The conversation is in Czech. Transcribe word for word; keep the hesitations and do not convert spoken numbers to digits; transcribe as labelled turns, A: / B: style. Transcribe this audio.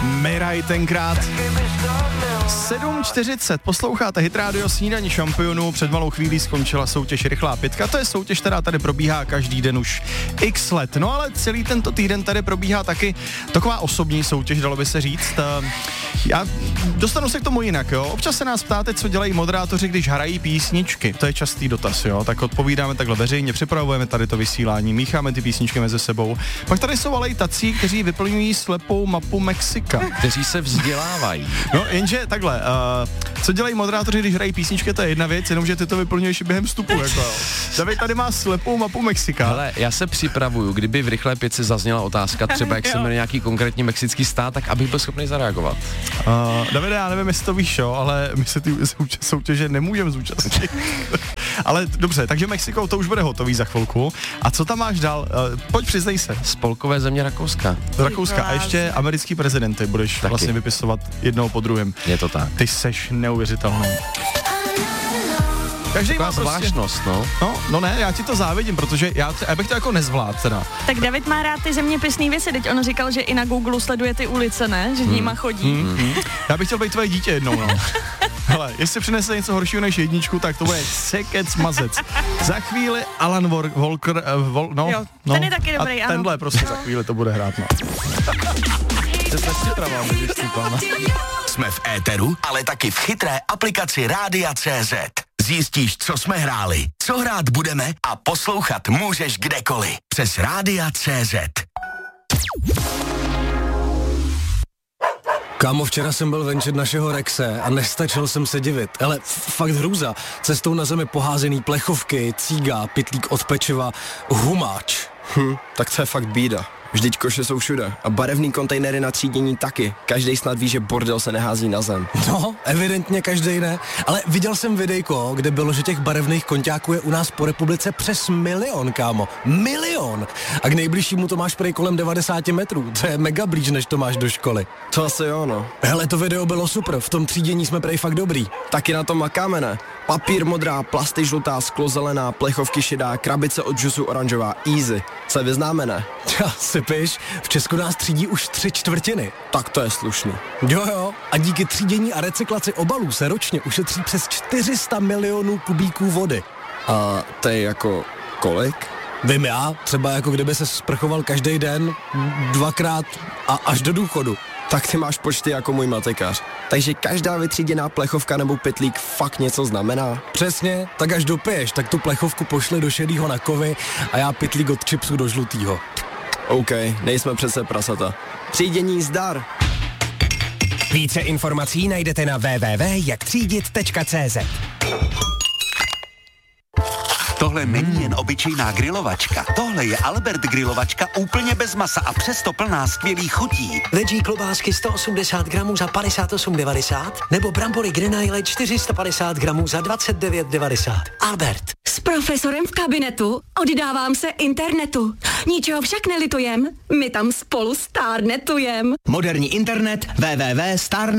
A: Miraj tenkrát. sedm čtyřicet, posloucháte Hit Radio Snídaní šampionů, před malou chvílí skončila soutěž Rychlá pětka, to je soutěž, která tady probíhá každý den už x let, no ale celý tento týden tady probíhá taky taková osobní soutěž, dalo by se říct. Já dostanu se k tomu jinak, jo, občas se nás ptáte, co dělají moderátoři, když hrají písničky, to je častý dotaz, jo, tak odpovídáme takhle veřejně, připravujeme tady to vysílání, mícháme ty písničky mezi sebou, pak tady jsou ale i tací, kteří vyplňují slepou mapu Mexika.
B: Kteří se vzdělávají.
A: No, jenže takhle, uh, co dělají moderátoři, když hrají písničky, to je jedna věc, jenomže ty to vyplňuješ během vstupu, jako jo. David tady má slepou mapu Mexika.
B: Ale já se připravuju, kdyby v Rychlé pětce zazněla otázka, třeba jak se jmenuje nějaký konkrétní mexický stát, tak abych byl schopný zareagovat.
A: Uh, Davide, já nevím, jestli to víš, jo, ale my se ty soutěže nemůžeme zúčastnit. Ale dobře, takže Mexiko, to už bude hotový za chvilku. A co tam máš dál? Uh, pojď, přiznej se.
B: Spolkové země Rakouska.
A: Rakouska a ještě americký prezidenty budeš taky vlastně vypisovat jednou po druhém.
B: Je to tak.
A: Ty seš neuvěřitelný.
B: Každý má prostě zvláštnost, no.
A: no. No ne, já ti to závidím, protože já, já bych to jako nezvládl teda.
C: Tak David má rád ty zeměpisný věci, teď on říkal, že i na Google sleduje ty ulice, ne? Že hmm. nima chodí.
A: Hmm. Hmm. Já bych chtěl být tvoje dítě jednou, no. Hele, jestli přinese něco horšího než jedničku, tak to bude sekec mazec. Za chvíli Alan Walker, uh, Vol, no,
C: jo,
A: no.
C: Ten je taky dobrý,
A: a tenhle
C: ano.
A: prostě za chvíli to bude hrát, no.
D: Jsme v éteru, ale taky v chytré aplikaci Rádia tečka cé zet. Zjistíš, co jsme hráli, co hrát budeme a poslouchat můžeš kdekoliv. Přes Rádia tečka cé zet.
E: Kámo, včera jsem byl venčet našeho Rexe a nestačil jsem se divit, ale fakt hrůza. Cestou na zemi poházený plechovky, cíga, pytlík od pečiva, humáč.
F: Hm, tak to je fakt bída. Vždyť koše jsou všude a barevný kontejnery na třídění taky. Každý snad ví, že bordel se nehází na zem.
E: No, evidentně každý ne, ale viděl jsem videjko, kde bylo, že těch barevných konťáků je u nás po republice přes milion, kámo. Milion! A k nejbližšímu to máš prej kolem devadesát metrů, to je mega blíž, než to máš do školy.
F: To asi jo, no.
E: Hele, to video bylo super, v tom třídění jsme prej fakt dobrý.
F: Taky na tom makáme, ne? Papír modrá, plasty žlutá, sklo zelená, plechovky šedá, krabice od džusu oranžová, easy. Se vyznáme, ne?
E: Ja, sypiš, v Česku nás třídí už tři čtvrtiny.
F: Tak to je slušný.
E: Jo jo, a díky třídění a recyklaci obalů se ročně ušetří přes čtyři sta milionů kubíků vody.
F: A to je jako kolik?
E: Vím já, třeba jako kdyby se sprchoval každý den, dvakrát a až do důchodu.
F: Tak ty máš počty jako můj matikář. Takže každá vytříděná plechovka nebo pytlík fakt něco znamená?
E: Přesně, tak až dopiješ, tak tu plechovku pošli do šedýho na kovy a já pytlík od chipsu do žlutýho.
F: OK, nejsme přece prasata. Třídění zdar!
G: Více informací najdete na w w w tečka jak třídit tečka cé zet.
H: Tohle není jen obyčejná grilovačka. Tohle je Albert grilovačka úplně bez masa a přesto plná skvělých chutí.
I: Veggie klobásky sto osmdesát gramů za padesát osm devadesát nebo brambory Grenaille čtyři sta padesát gramů za dvacet devět devadesát. Albert.
J: S profesorem v kabinetu oddávám se internetu. Ničeho však nelitujem, my tam spolu stárnetujem.
G: Moderní internet w w w tečka star